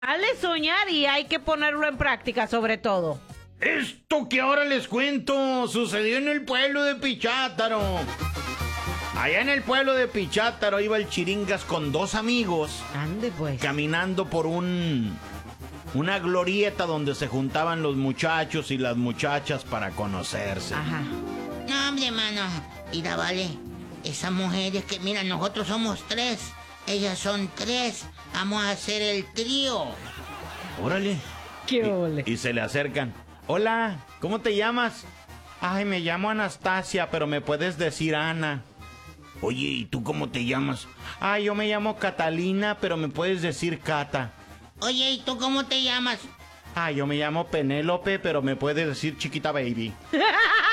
Vale soñar y hay que ponerlo en práctica sobre todo. Esto que ahora les cuento sucedió en el pueblo de Pichátaro. Allá en el pueblo de Pichátaro iba el Chiringas con dos amigos. Ande pues. Caminando por una glorieta donde se juntaban los muchachos y las muchachas para conocerse. Ajá. No, hombre, mano. Mira, vale. Esas mujeres que, mira, nosotros somos 3. Ellas son 3. Vamos a hacer el trío. Órale. Qué ole. Y se le acercan. Hola, ¿cómo te llamas? Ay, me llamo Anastasia, pero me puedes decir Ana. Oye, ¿y tú cómo te llamas? Ay, yo me llamo Catalina, pero me puedes decir Cata. Oye, ¿y tú cómo te llamas? Ay, yo me llamo Penélope, pero me puedes decir Chiquita Baby.